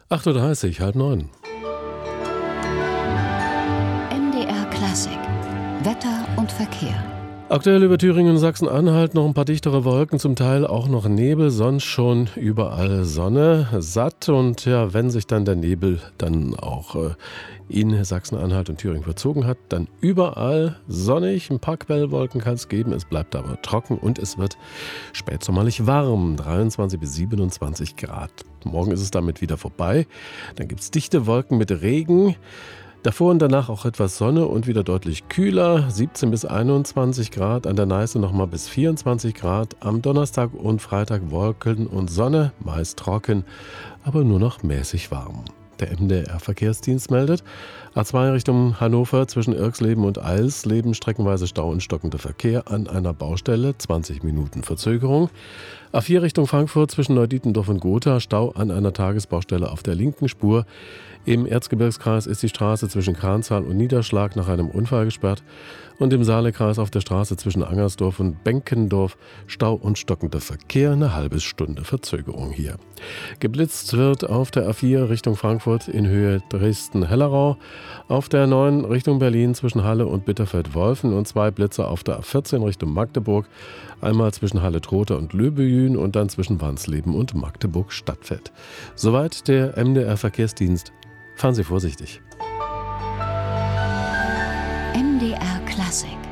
8:30 Uhr, 8:30. MDR Klassik. Wetter und Verkehr. Aktuell über Thüringen und Sachsen-Anhalt noch ein paar dichtere Wolken, zum Teil auch noch Nebel, sonst schon überall Sonne, satt. Und ja, wenn sich dann der Nebel dann auch in Sachsen-Anhalt und Thüringen verzogen hat, dann überall sonnig. Ein paar Quellwolken kann es geben, es bleibt aber trocken und es wird spätsommerlich warm, 23 bis 27 Grad. Morgen ist es damit wieder vorbei. Dann gibt es dichte Wolken mit Regen. Davor und danach auch etwas Sonne und wieder deutlich kühler, 17 bis 21 Grad, an der Neiße nochmal bis 24 Grad. Am Donnerstag und Freitag Wolken und Sonne, meist trocken, aber nur noch mäßig warm. Der MDR-Verkehrsdienst meldet, A2 Richtung Hannover zwischen Irxleben und Eisleben streckenweise Stau und stockender Verkehr an einer Baustelle, 20 Minuten Verzögerung. A4 Richtung Frankfurt zwischen Neudietendorf und Gotha, Stau an einer Tagesbaustelle auf der linken Spur. Im Erzgebirgskreis ist die Straße zwischen Kranzahl und Niederschlag nach einem Unfall gesperrt. Und im Saalekreis auf der Straße zwischen Angersdorf und Benkendorf Stau und stockender Verkehr, eine halbe Stunde Verzögerung hier. Geblitzt wird auf der A4 Richtung Frankfurt in Höhe Dresden-Hellerau, auf der 9 Richtung Berlin zwischen Halle und Bitterfeld-Wolfen und 2 Blitze auf der A14 Richtung Magdeburg, einmal zwischen Halle-Trotha und Löbejün und dann zwischen Wansleben und Magdeburg-Stadtfeld. Soweit der MDR-Verkehrsdienst. Fahren Sie vorsichtig. MDR Klassik.